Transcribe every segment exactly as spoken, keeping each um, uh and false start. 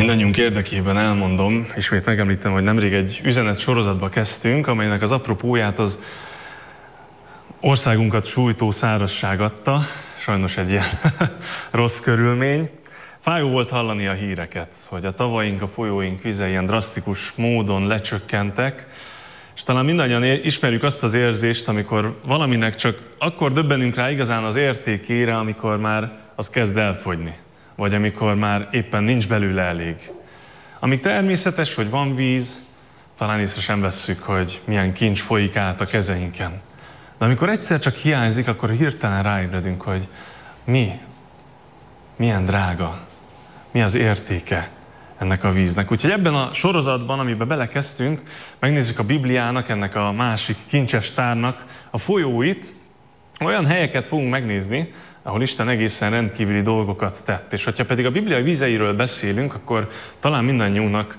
Mindannyiunk érdekében elmondom, ismét megemlítem, hogy nemrég egy üzenet sorozatba kezdtünk, amelynek az apropóját az országunkat sújtó szárazság adta, sajnos egy ilyen rossz körülmény. Fájó volt hallani a híreket, hogy a tavaink, a folyóink vize ilyen drasztikus módon lecsökkentek, és talán mindannyian ismerjük azt az érzést, amikor valaminek csak akkor döbbenünk rá igazán az értékére, amikor már az kezd elfogyni, vagy amikor már éppen nincs belőle elég. Amíg természetes, hogy van víz, talán észre sem vesszük, hogy milyen kincs folyik át a kezeinken. De amikor egyszer csak hiányzik, akkor hirtelen ráébredünk, hogy mi, milyen drága, mi az értéke ennek a víznek. Úgyhogy ebben a sorozatban, amiben belekezdtünk, megnézzük a Bibliának, ennek a másik kincses tárnak a folyóit, olyan helyeket fogunk megnézni, ahol Isten egészen rendkívüli dolgokat tett. És hogyha pedig a Biblia vizeiről beszélünk, akkor talán mindannyiunknak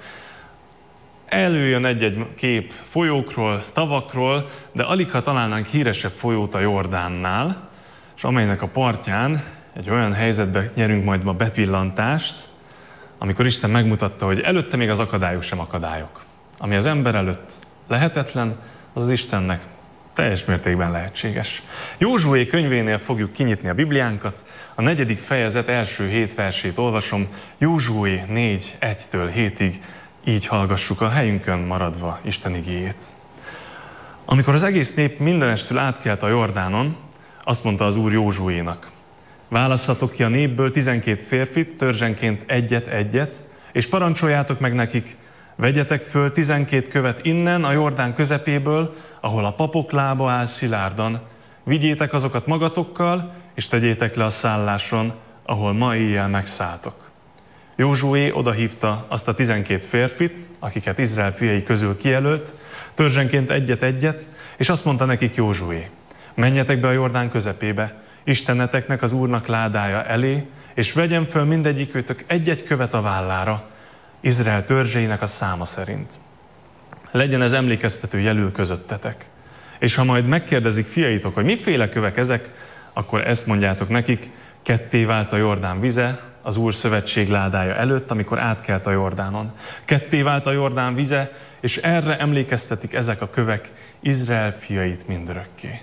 előjön egy-egy kép folyókról, tavakról, de aligha találnánk híresebb folyót a Jordánnál, és amelynek a partján egy olyan helyzetbe nyerünk majd ma bepillantást, amikor Isten megmutatta, hogy előtte még az akadályok sem akadályok. Ami az ember előtt lehetetlen, az az Istennek teljes mértékben lehetséges. Józsué könyvénél fogjuk kinyitni a Bibliánkat, a negyedik fejezet első hét versét olvasom, Józsué négy, egytől hétig, így hallgassuk a helyünkön maradva Isten igéjét. Amikor az egész nép mindenestül átkelt a Jordánon, azt mondta az Úr Józsuénak: válasszatok ki a népből tizenkét férfit, törzsenként egyet-egyet, és parancsoljátok meg nekik, vegyetek föl tizenkét követ innen, a Jordán közepéből, ahol a papok lába áll szilárdan, vigyétek azokat magatokkal, és tegyétek le a szálláson, ahol ma éjjel megszálltok. Józsué odahívta azt a tizenkét férfit, akiket Izrael fiai közül kijelölt, törzsenként egyet-egyet, és azt mondta nekik Józsué: menjetek be a Jordán közepébe, Isteneteknek, az Úrnak ládája elé, és vegyen föl mindegyikőtök egy-egy követ a vállára, Izrael törzseinek a száma szerint. Legyen ez emlékeztető jelül közöttetek. És ha majd megkérdezik fiaitok, hogy miféle kövek ezek, akkor ezt mondjátok nekik: ketté vált a Jordán vize az Úr szövetség ládája előtt, amikor átkelt a Jordánon. Ketté vált a Jordán vize, és erre emlékeztetik ezek a kövek Izrael fiait mindörökké.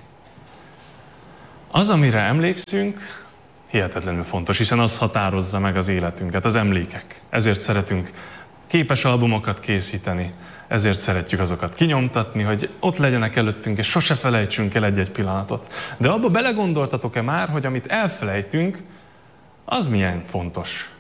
Az, amire emlékszünk, hihetetlenül fontos, hiszen az határozza meg az életünket, az emlékek. Ezért szeretünk képes albumokat készíteni, ezért szeretjük azokat kinyomtatni, hogy ott legyenek előttünk, és sose felejtsünk el egy-egy pillanatot. De abba belegondoltatok-e már, hogy amit elfelejtünk, az milyen fontos?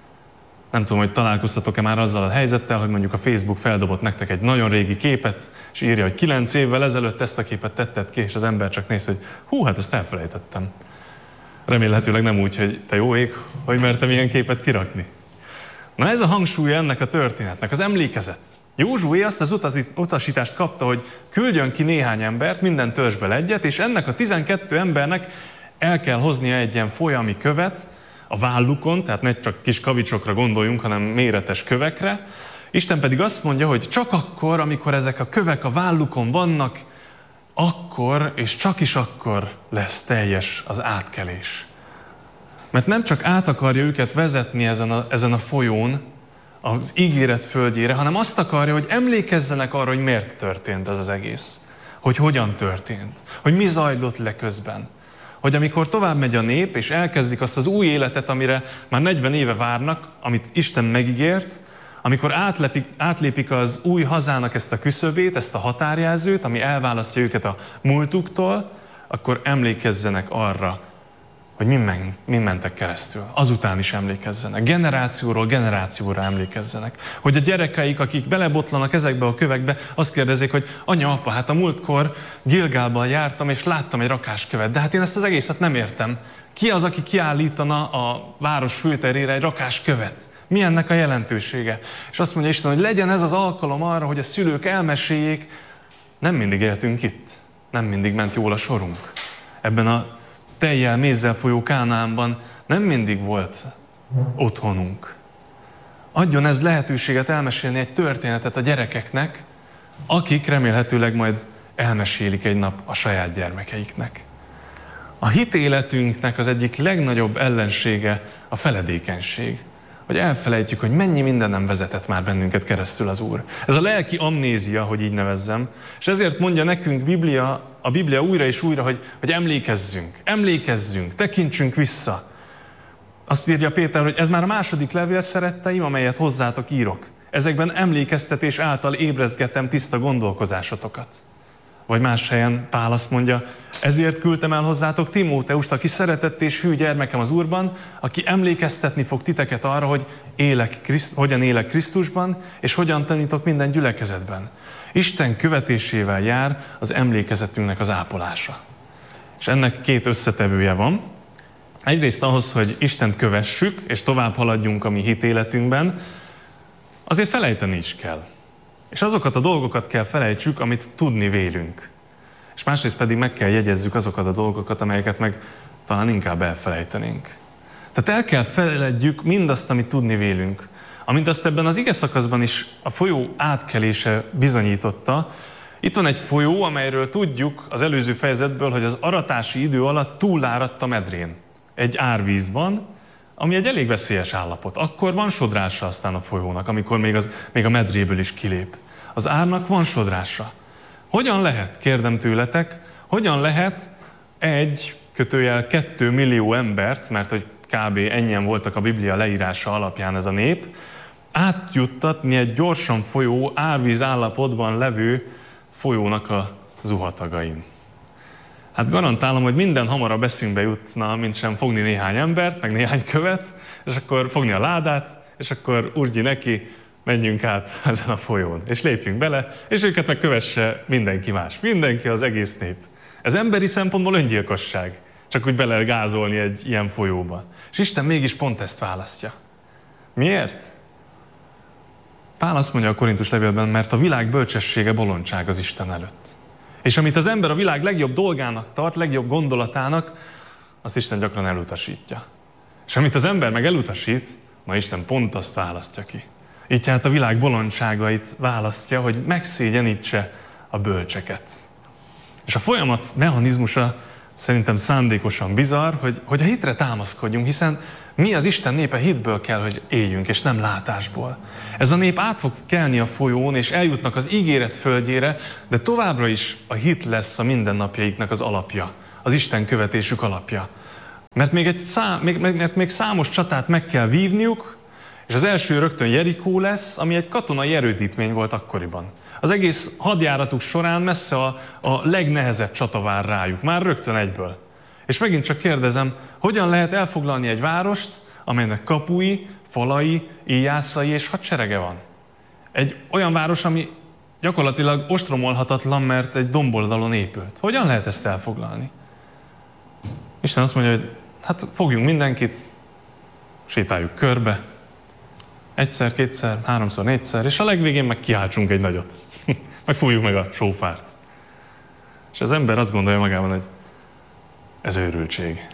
Nem tudom, hogy találkoztatok-e már azzal a helyzettel, hogy mondjuk a Facebook feldobott nektek egy nagyon régi képet, és írja, hogy kilenc évvel ezelőtt ezt a képet tetted ki, és az ember csak néz, hogy hú, hát ezt elfelejtettem. Remélhetőleg nem úgy, hogy te jó ég, hogy mertem ilyen képet kirakni. Na ez a hangsúlya ennek a történetnek, az emlékezet. Józsué azt az utasítást kapta, hogy küldjön ki néhány embert, minden törzsből egyet, és ennek a tizenkettő embernek el kell hoznia egy ilyen folyami követ a vállukon, tehát ne csak kis kavicsokra gondoljunk, hanem méretes kövekre. Isten pedig azt mondja, hogy csak akkor, amikor ezek a kövek a vállukon vannak, akkor és csak is akkor lesz teljes az átkelés. Mert nem csak át akarja őket vezetni ezen a, ezen a folyón, az ígéret földjére, hanem azt akarja, hogy emlékezzenek arra, hogy miért történt ez az egész. Hogy hogyan történt. Hogy mi zajlott le közben. Hogy amikor tovább megy a nép, és elkezdik azt az új életet, amire már negyven éve várnak, amit Isten megígért, amikor átlepik, átlépik az új hazának ezt a küszöbét, ezt a határjelzőt, ami elválasztja őket a múltuktól, akkor emlékezzenek arra, hogy min, men, min mentek keresztül. Azután is emlékezzenek. Generációról generációra emlékezzenek. Hogy a gyerekeik, akik belebotlanak ezekbe a kövekbe, azt kérdezik, hogy anya, apa, hát a múltkor Gilgálban jártam, és láttam egy rakás követ, de hát én ezt az egészet nem értem. Ki az, aki kiállítana a város főterére egy rakás követ? Mi ennek a jelentősége? És azt mondja Isten, hogy legyen ez az alkalom arra, hogy a szülők elmeséljék, nem mindig éltünk itt. Nem mindig ment jól a sorunk. Ebben a tejjel, mézzel folyó Kánaánban nem mindig volt otthonunk. Adjon ez lehetőséget elmesélni egy történetet a gyerekeknek, akik remélhetőleg majd elmesélik egy nap a saját gyermekeiknek. A hitéletünknek az egyik legnagyobb ellensége a feledékenység. hogy elfelejtjük, hogy mennyi mindennem vezetett már bennünket keresztül az Úr. Ez a lelki amnézia, hogy így nevezzem, és ezért mondja nekünk Biblia, a Biblia újra és újra, hogy, hogy emlékezzünk, emlékezzünk, tekintsünk vissza. Azt írja Péter, hogy ez már a második levél, szeretteim, amelyet hozzátok írok. Ezekben emlékeztetés által ébrezgetem tiszta gondolkozásotokat. Vagy más helyen Pál azt mondja, ezért küldtem el hozzátok Timóteust, aki szeretett és hű gyermekem az Úrban, aki emlékeztetni fog titeket arra, hogy élek, Kriszt, hogyan élek Krisztusban, és hogyan tanítok minden gyülekezetben. Isten követésével jár az emlékezetünknek az ápolása. És ennek két összetevője van. Egyrészt ahhoz, hogy Istent kövessük, és tovább haladjunk a mi hitéletünkben, azért felejteni is kell. És azokat a dolgokat kell felejtsük, amit tudni vélünk. És másrészt pedig meg kell jegyezzük azokat a dolgokat, amelyeket meg talán inkább elfelejtenénk. Tehát el kell feledjük mindazt, amit tudni vélünk. Amint azt ebben az ige szakaszban is a folyó átkelése bizonyította. Itt van egy folyó, amelyről tudjuk az előző fejezetből, hogy az aratási idő alatt túláradt a medrén. Egy árvíz van, ami egy elég veszélyes állapot. Akkor van sodrása aztán a folyónak, amikor még, az, még a medréből is kilép. Az árnak van sodrása. Hogyan lehet, kérdem tőletek, hogyan lehet egy, kötőjel kettő millió embert, mert hogy kb. Ennyien voltak a Biblia leírása alapján ez a nép, átjuttatni egy gyorsan folyó, árvíz állapotban levő folyónak a zuhatagain? Hát garantálom, hogy minden hamarabb eszünkbe jutna, mint sem fogni néhány embert, meg néhány követ, és akkor fogni a ládát, és akkor urgyi neki, menjünk át ezen a folyón, és lépjünk bele, és őket meg kövesse mindenki más. Mindenki, az egész nép. Ez emberi szempontból öngyilkosság, csak úgy bele gázolni egy ilyen folyóba. És Isten mégis pont ezt választja. Miért? Pál azt mondja a Korintus levélben, mert a világ bölcsessége bolondság az Isten előtt. És amit az ember a világ legjobb dolgának tart, legjobb gondolatának, azt Isten gyakran elutasítja. És amit az ember meg elutasít, ma Isten pont azt választja ki. Így tehát a világ bolondságait választja, hogy megszégyenítse a bölcseket. És a folyamat mechanizmusa szerintem szándékosan bizarr, hogy, hogy a hitre támaszkodjunk, hiszen mi az Isten népe hitből kell, hogy éljünk, és nem látásból. Ez a nép át fog kelni a folyón, és eljutnak az ígéret földjére, de továbbra is a hit lesz a mindennapjaiknak az alapja, az Isten követésük alapja. Mert még, egy szám, még, mert még számos csatát meg kell vívniuk, és az első rögtön Jerikó lesz, ami egy katonai erődítmény volt akkoriban. Az egész hadjáratuk során messze a, a legnehezebb csata vár rájuk, már rögtön egyből. És megint csak kérdezem, hogyan lehet elfoglalni egy várost, amelynek kapui, falai, íjászai és hadserege van? Egy olyan város, ami gyakorlatilag ostromolhatatlan, mert egy domboldalon épült. Hogyan lehet ezt elfoglalni? Isten azt mondja, hogy hát fogjunk mindenkit, sétáljuk körbe, egyszer, kétszer, háromszor, négyszer, és a legvégén meg kiáltsunk egy nagyot. Meg fújjuk meg a sófárt. És az ember azt gondolja magában, hogy ez őrültség.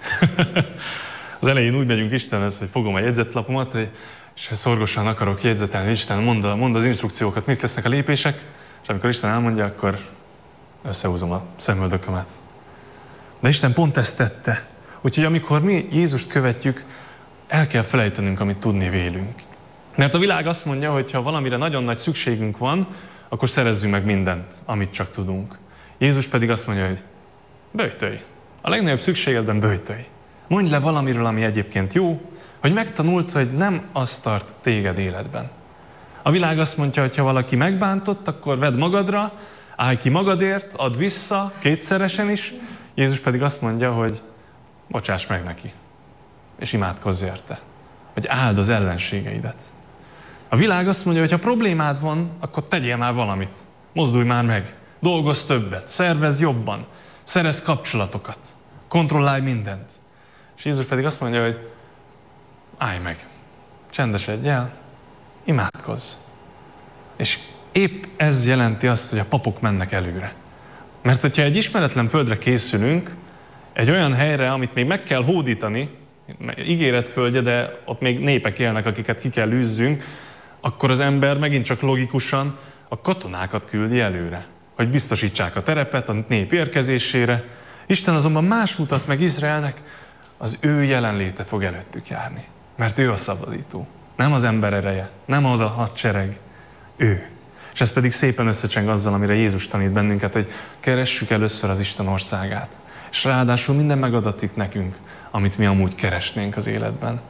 Az elején úgy megyünk Istenhez, hogy fogom a jegyzetlapomat, és szorgosan akarok jegyzetelni, Isten mond, mond az instrukciókat, mit lesznek a lépések, és amikor Isten elmondja, akkor összehúzom a szemöldökömet. De Isten pont ezt tette. Úgyhogy amikor mi Jézust követjük, el kell felejtenünk, amit tudni vélünk. Mert a világ azt mondja, hogy ha valamire nagyon nagy szükségünk van, akkor szerezzünk meg mindent, amit csak tudunk. Jézus pedig azt mondja, hogy böjtölj. A legnagyobb szükségedben böjtölj. Mondj le valamiről, ami egyébként jó, hogy megtanult, hogy nem azt tart téged életben. A világ azt mondja, hogy ha valaki megbántott, akkor vedd magadra, állj ki magadért, add vissza, kétszeresen is. Jézus pedig azt mondja, hogy bocsáss meg neki, és imádkozz érte, hogy áld az ellenségeidet. A világ azt mondja, hogy ha problémád van, akkor tegyél már valamit. Mozdulj már meg, dolgozz többet, szervezz jobban, szerezz kapcsolatokat, kontrollálj mindent. És Jézus pedig azt mondja, hogy állj meg, csendesedj el, imádkozz. És épp ez jelenti azt, hogy a papok mennek előre. Mert hogyha egy ismeretlen földre készülünk, egy olyan helyre, amit még meg kell hódítani, ígéretföldje, de ott még népek élnek, akiket ki kell űzzünk, akkor az ember megint csak logikusan a katonákat küldi előre, hogy biztosítsák a terepet a nép érkezésére. Isten azonban más mutat meg Izraelnek, az ő jelenléte fog előttük járni, mert ő a szabadító. Nem az ember ereje, nem az a hadsereg, ő. És ez pedig szépen összecseng azzal, amire Jézus tanít bennünket, hogy keressük először az Isten országát. És ráadásul minden megadatik nekünk, amit mi amúgy keresnénk az életben.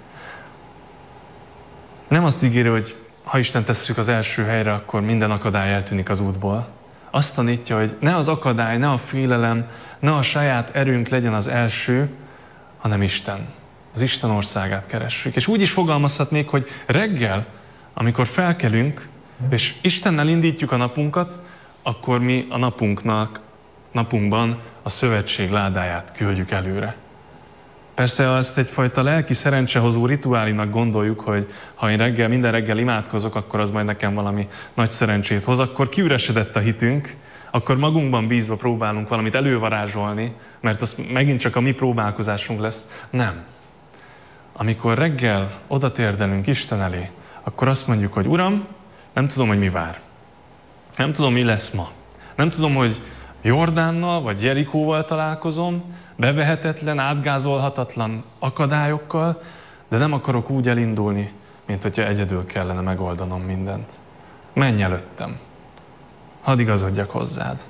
Nem azt ígéri, hogy ha Isten tesszük az első helyre, akkor minden akadály eltűnik az útból. Azt tanítja, hogy ne az akadály, ne a félelem, ne a saját erőnk legyen az első, hanem Isten. Az Isten országát keressük. És úgy is fogalmazhatnék, hogy reggel, amikor felkelünk, és Istennel indítjuk a napunkat, akkor mi a napunknak, napunkban a szövetség ládáját küldjük előre. Persze, ha ezt egyfajta lelki szerencsehozó rituálinak gondoljuk, hogy ha én reggel, minden reggel imádkozok, akkor az majd nekem valami nagy szerencsét hoz, akkor kiüresedett a hitünk, akkor magunkban bízva próbálunk valamit elővarázsolni, mert az megint csak a mi próbálkozásunk lesz. Nem. Amikor reggel odatérdelünk Isten elé, akkor azt mondjuk, hogy Uram, nem tudom, hogy mi vár. Nem tudom, mi lesz ma. Nem tudom, hogy Jordánnal vagy Jerikóval találkozom, bevehetetlen, átgázolhatatlan akadályokkal, de nem akarok úgy elindulni, mint hogyha egyedül kellene megoldanom mindent. Menj előttem. Hadd igazodjak hozzád.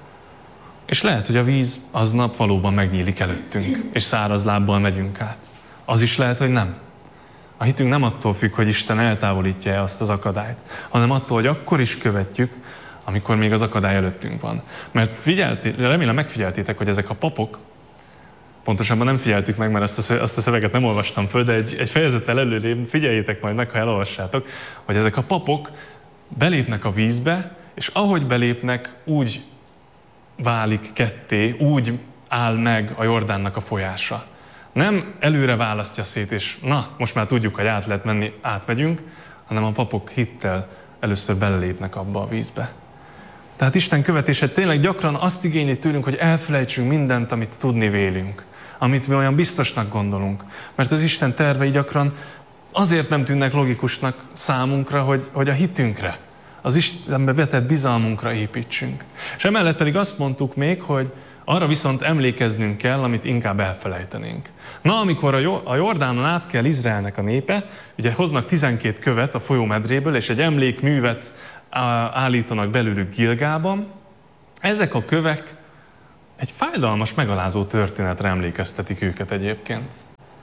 És lehet, hogy a víz aznap valóban megnyílik előttünk, és száraz lábbal megyünk át. Az is lehet, hogy nem. A hitünk nem attól függ, hogy Isten eltávolítja azt az akadályt, hanem attól, hogy akkor is követjük, amikor még az akadály előttünk van. Mert figyelti, remélem megfigyeltétek, hogy ezek a papok, pontosabban nem figyeltük meg, mert azt a, azt a szöveget nem olvastam föl, de egy, egy fejezettel előrébb figyeljétek majd meg, ha elolvassátok, hogy ezek a papok belépnek a vízbe, és ahogy belépnek, úgy válik ketté, úgy áll meg a Jordánnak a folyása. Nem előre választja szét, és na, most már tudjuk, hogy át lehet menni, átmegyünk, hanem a papok hittel először belelépnek abba a vízbe. Tehát Isten követése tényleg gyakran azt igényli tőlünk, hogy elfelejtsünk mindent, amit tudni vélünk, amit mi olyan biztosnak gondolunk. Mert az Isten tervei gyakran azért nem tűnnek logikusnak számunkra, hogy, hogy a hitünkre, az Istenbe vetett bizalmunkra építsünk. És emellett pedig azt mondtuk még, hogy arra viszont emlékeznünk kell, amit inkább elfelejtenénk. Na, amikor a Jordánon át kell Izraelnek a népe, ugye hoznak tizenkét követ a folyómedréből, és egy emlékművet állítanak belőlük Gilgálban, ezek a kövek egy fájdalmas, megalázó történetre emlékeztetik őket egyébként.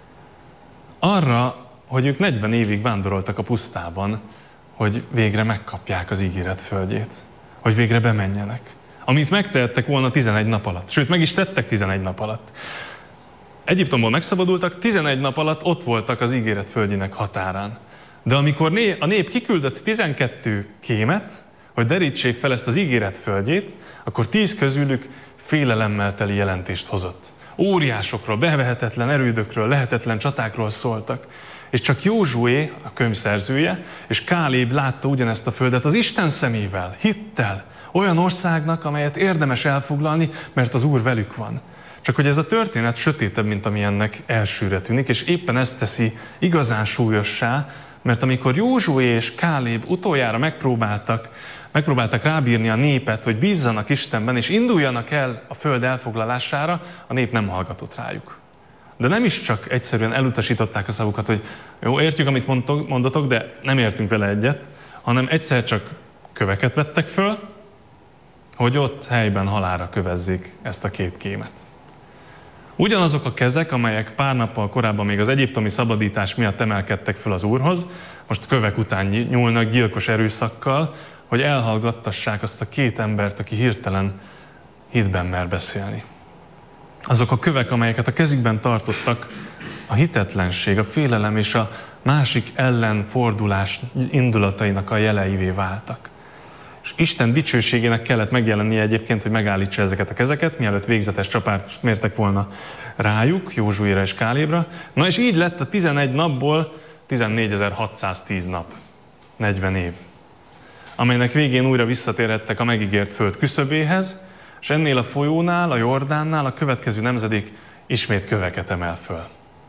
Arra, hogy ők negyven évig vándoroltak a pusztában, hogy végre megkapják az ígéret földjét, hogy végre bemenjenek. Amit megtehettek volna tizenegy nap alatt. Sőt, meg is tettek tizenegy nap alatt. Egyiptomból megszabadultak, tizenegy nap alatt ott voltak az ígéret földjének határán. De amikor a nép kiküldött tizenkét kémet, hogy derítsék fel ezt az ígéret földjét, akkor tíz közülük félelemmel teli jelentést hozott. Óriásokról, bevehetetlen erődökről, lehetetlen csatákról szóltak. És csak Józsué, a könyv szerzője, és Káléb látta ugyanezt a földet az Isten szemével, hittel, olyan országnak, amelyet érdemes elfoglalni, mert az Úr velük van. Csak hogy ez a történet sötétebb, mint ami ennek elsőre tűnik, és éppen ezt teszi igazán súlyossá, mert amikor Józsué és Káléb utoljára megpróbáltak, megpróbáltak rábírni a népet, hogy bízzanak Istenben, és induljanak el a föld elfoglalására, a nép nem hallgatott rájuk. De nem is csak egyszerűen elutasították a szavukat, hogy jó, értjük, amit mondotok, de nem értünk vele egyet, hanem egyszer csak köveket vettek föl, hogy ott helyben halálra kövezzék ezt a két kémet. Ugyanazok a kezek, amelyek pár nappal korábban még az egyiptomi szabadítás miatt emelkedtek föl az Úrhoz, most kövek után nyúlnak gyilkos erőszakkal, hogy elhallgattassák azt a két embert, aki hirtelen hitben mer beszélni. Azok a kövek, amelyeket a kezükben tartottak, a hitetlenség, a félelem és a másik ellenfordulás indulatainak a jeleivé váltak. És Isten dicsőségének kellett megjelennie egyébként, hogy megállítsa ezeket a kezeket, mielőtt végzetes csapást mértek volna rájuk, Józsuéra és Kálébra. Na és így lett a tizenegy napból tizennégyezer-hatszáztíz nap, negyven év, amelynek végén újra visszatérhettek a megígért föld küszöbéhez, és ennél a folyónál, a Jordánnál a következő nemzedék ismét köveket emel föl.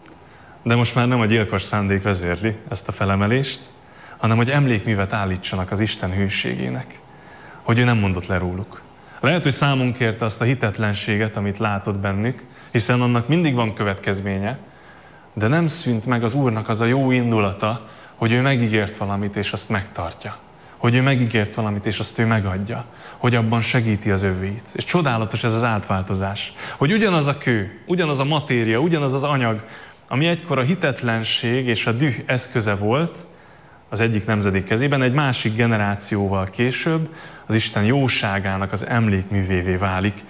De most már nem a gyilkos szándék vezérli ezt a felemelést, hanem hogy emlékművet állítsanak az Isten hűségének, hogy ő nem mondott le róluk. Lehet, hogy számon kérte azt a hitetlenséget, amit látott bennük, hiszen annak mindig van következménye, de nem szűnt meg az Úrnak az a jó indulata, hogy ő megígért valamit, és azt megtartja. Hogy ő megígért valamit, és azt ő megadja. Hogy abban segíti az övéit. És csodálatos ez az átváltozás. Hogy ugyanaz a kő, ugyanaz a matéria, ugyanaz az anyag, ami egykor a hitetlenség és a düh eszköze volt az egyik nemzedék kezében, egy másik generációval később az Isten jóságának az emlékművévé válik.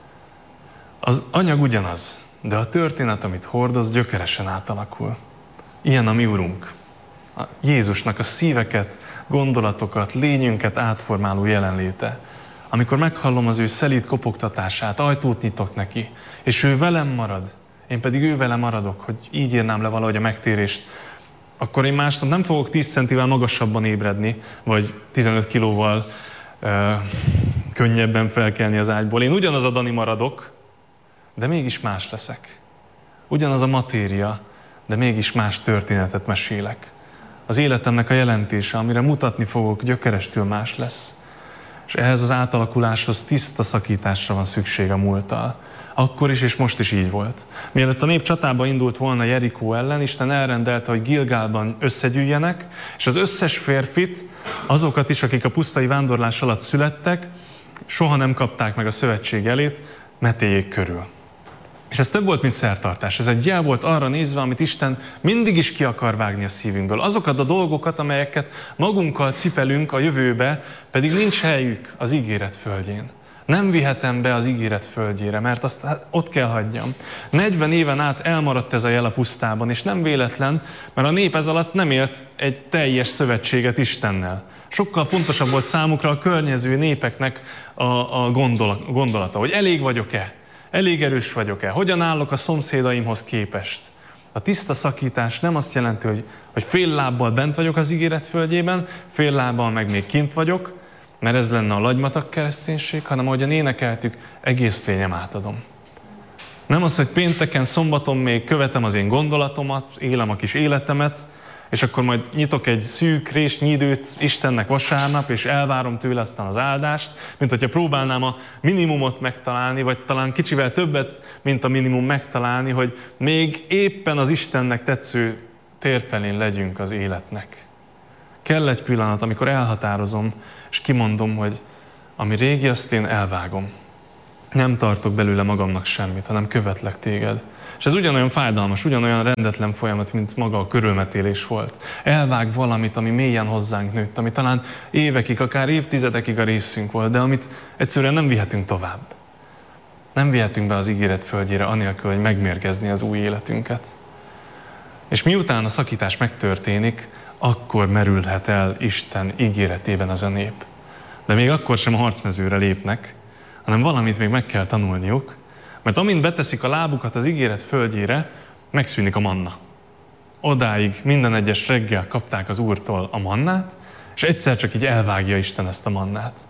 Az anyag ugyanaz, de a történet, amit hordoz, gyökeresen átalakul. Ilyen a mi Urunk. A Jézusnak a szíveket, gondolatokat, lényünket átformáló jelenléte. Amikor meghallom az ő szelíd kopogtatását, ajtót nyitok neki, és ő velem marad, én pedig ő velem maradok, hogy így írnám le valahogy a megtérést, akkor én másnap nem fogok tíz centivel magasabban ébredni, vagy tizenöt kilóval ö, könnyebben felkelni az ágyból. Én ugyanaz a Dani maradok, de mégis más leszek. Ugyanaz a matéria, de mégis más történetet mesélek. Az életemnek a jelentése, amire mutatni fogok, gyökerestül más lesz. És ehhez az átalakuláshoz tiszta szakításra van szükség a múlttal. Akkor is és most is így volt. Mielőtt a nép csatába indult volna Jerikó ellen, Isten elrendelte, hogy Gilgálban összegyűjjenek, és az összes férfit, azokat is, akik a pusztai vándorlás alatt születtek, soha nem kapták meg a szövetség elét, metéljék körül. És ez több volt, mint szertartás. Ez egy jel volt arra nézve, amit Isten mindig is ki akar vágni a szívünkből. Azokat a dolgokat, amelyeket magunkkal cipelünk a jövőbe, pedig nincs helyük az ígéret földjén. Nem vihetem be az ígéret földjére, mert azt ott kell hagyjam. negyven éven át elmaradt ez a jel a pusztában, és nem véletlen, mert a nép ez alatt nem élt egy teljes szövetséget Istennel. Sokkal fontosabb volt számukra a környező népeknek a, a gondolata, hogy elég vagyok-e, elég erős vagyok-e, hogyan állok a szomszédaimhoz képest. A tiszta szakítás nem azt jelenti, hogy, hogy fél lábbal bent vagyok az ígéret földjében, fél lábbal meg még kint vagyok, mert ez lenne a lagymatag kereszténység, hanem ahogyan énekeltük, egész lényem átadom. Nem az, hogy pénteken, szombaton még követem az én gondolatomat, élem a kis életemet, és akkor majd nyitok egy szűk résnyi időt Istennek vasárnap, és elvárom tőle aztán az áldást, mint hogyha próbálnám a minimumot megtalálni, vagy talán kicsivel többet, mint a minimum megtalálni, hogy még éppen az Istennek tetsző térfelén legyünk az életnek. Kell egy pillanat, amikor elhatározom, és kimondom, hogy ami régi, azt én elvágom. Nem tartok belőle magamnak semmit, hanem követlek téged. És ez ugyanolyan fájdalmas, ugyanolyan rendetlen folyamat, mint maga a körülmetélés volt. Elvág valamit, ami mélyen hozzánk nőtt, ami talán évekig, akár évtizedekig a részünk volt, de amit egyszerűen nem vihetünk tovább. Nem vihetünk be az ígéret földjére anélkül, hogy megmérgezni az új életünket. És miután a szakítás megtörténik, akkor merülhet el Isten ígéretében az a nép. De még akkor sem a harcmezőre lépnek, hanem valamit még meg kell tanulniuk, mert amint beteszik a lábukat az ígéret földjére, megszűnik a manna. Odáig minden egyes reggel kapták az Úrtól a mannát, és egyszer csak így elvágja Isten ezt a mannát.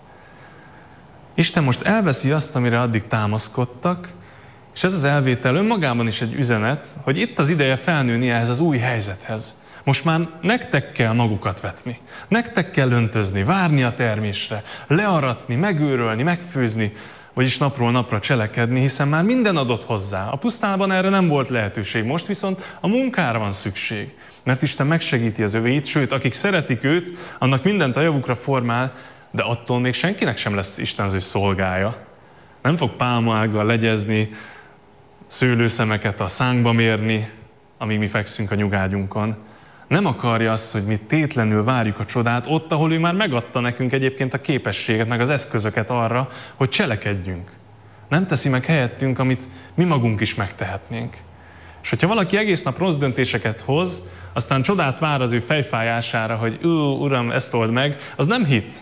Isten most elveszi azt, amire addig támaszkodtak, és ez az elvétel önmagában is egy üzenet, hogy itt az ideje felnőni ehhez az új helyzethez. Most már nektek kell magukat vetni, nektek kell öntözni, várni a termésre, learatni, megőrölni, megfőzni, vagyis napról napra cselekedni, hiszen már minden adott hozzá. A pusztában erre nem volt lehetőség, most viszont a munkára van szükség. Mert Isten megsegíti az övéit, sőt, akik szeretik őt, annak mindent a javukra formál, de attól még senkinek sem lesz Isten az ő szolgája. Nem fog pálmaággal legyezni, szőlőszemeket a szánkba mérni, amíg mi fekszünk a nyugágyunkon. Nem akarja azt, hogy mi tétlenül várjuk a csodát ott, ahol ő már megadta nekünk egyébként a képességet, meg az eszközöket arra, hogy cselekedjünk. Nem teszi meg helyettünk, amit mi magunk is megtehetnénk. És hogyha valaki egész nap rossz döntéseket hoz, aztán csodát vár az ő fejfájására, hogy ú, uram, ezt old meg, az nem hit.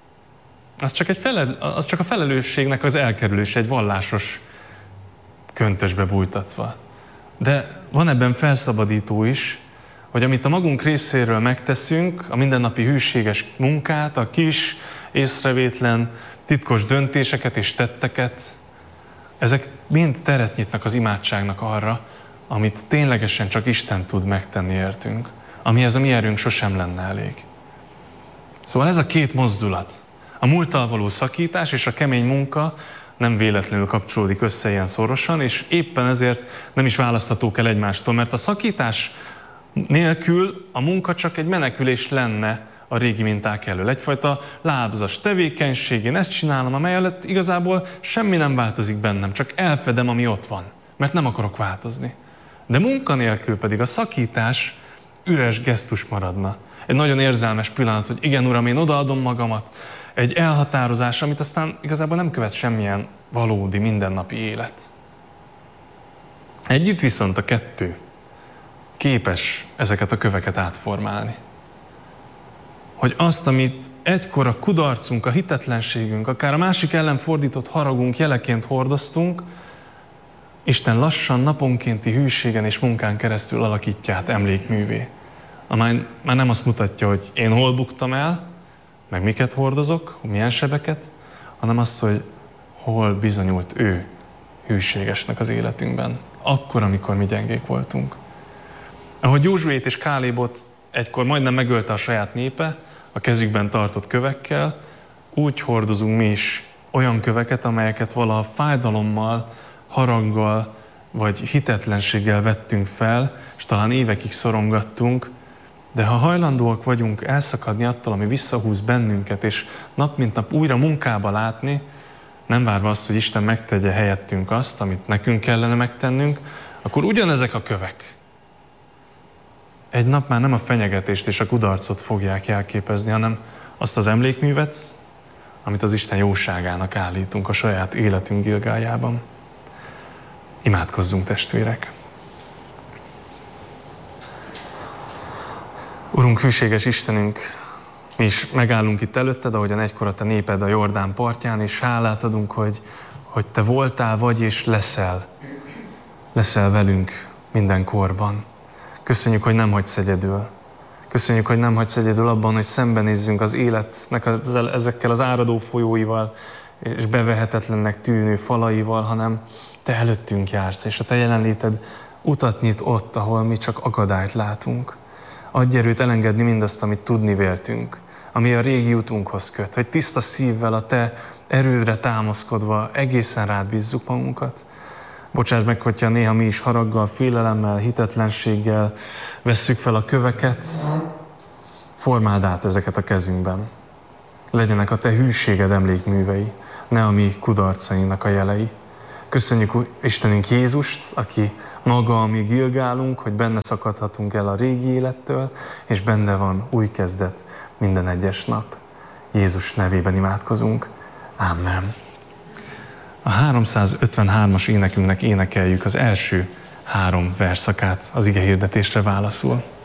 Az csak, egy felel, az csak a felelősségnek az elkerülése, egy vallásos köntösbe bújtatva. De van ebben felszabadító is, hogy amit a magunk részéről megteszünk, a mindennapi hűséges munkát, a kis, észrevétlen, titkos döntéseket és tetteket, ezek mind teret nyitnak az imádságnak arra, amit ténylegesen csak Isten tud megtenni értünk, amihez a mi erőnk sosem lenne elég. Szóval ez a két mozdulat, a múlttal való szakítás és a kemény munka nem véletlenül kapcsolódik össze ilyen szorosan, és éppen ezért nem is választhatók el egymástól, mert a szakítás nélkül a munka csak egy menekülés lenne a régi minták elől. Egyfajta lázas tevékenység, én ezt csinálom, amely előtt igazából semmi nem változik bennem, csak elfedem, ami ott van, mert nem akarok változni. De munka nélkül pedig a szakítás üres gesztus maradna. Egy nagyon érzelmes pillanat, hogy igen, Uram, én odaadom magamat, egy elhatározás, amit aztán igazából nem követ semmilyen valódi, mindennapi élet. Együtt viszont a kettő képes ezeket a köveket átformálni. Hogy azt, amit egykor a kudarcunk, a hitetlenségünk, akár a másik ellen fordított haragunk jeleként hordoztunk, Isten lassan naponkénti hűségen és munkán keresztül alakítja át emlékművé. Amely már nem azt mutatja, hogy én hol buktam el, meg miket hordozok, milyen sebeket, hanem azt, hogy hol bizonyult ő hűségesnek az életünkben. Akkor, amikor mi gyengék voltunk. Ahogy Józsuét és Kálébot egykor majdnem megölte a saját népe, a kezükben tartott kövekkel, úgy hordozunk mi is olyan köveket, amelyeket valaha fájdalommal, haraggal vagy hitetlenséggel vettünk fel, és talán évekig szorongattunk, de ha hajlandóak vagyunk elszakadni attól, ami visszahúz bennünket, és nap mint nap újra munkába látni, nem várva azt, hogy Isten megtegye helyettünk azt, amit nekünk kellene megtennünk, akkor ugyanezek a kövek egy nap már nem a fenyegetést és a kudarcot fogják jelképezni, hanem azt az emlékművet, amit az Isten jóságának állítunk a saját életünk Gilgáljában. Imádkozzunk, testvérek! Urunk, hűséges Istenünk, mi is megállunk itt előtted, ahogyan egykor a te néped a Jordán partján, és hálát adunk, hogy, hogy te voltál, vagy és leszel. Leszel velünk minden korban. Köszönjük, hogy nem hagysz egyedül. Köszönjük, hogy nem hagysz egyedül abban, hogy szembenézzünk az életnek ezekkel az áradó folyóival, és bevehetetlennek tűnő falaival, hanem te előttünk jársz, és a te jelenléted utat nyit ott, ahol mi csak akadályt látunk. Adj erőt elengedni mindazt, amit tudni véltünk, ami a régi utunkhoz köt, hogy tiszta szívvel a te erődre támaszkodva egészen rád bízzuk magunkat. Bocsáss meg, hogyha néha mi is haraggal, félelemmel, hitetlenséggel vesszük fel a köveket, formáld át ezeket a kezünkben. Legyenek a te hűséged emlékművei, ne a mi kudarcainknak a jelei. Köszönjük Istenünk Jézust, aki maga a mi Gilgálunk, hogy benne szakadhatunk el a régi élettől, és benne van új kezdet minden egyes nap. Jézus nevében imádkozunk. Amen. A háromszázötvenhármas énekünknek énekeljük az első három verszakát az igehirdetésre válaszul.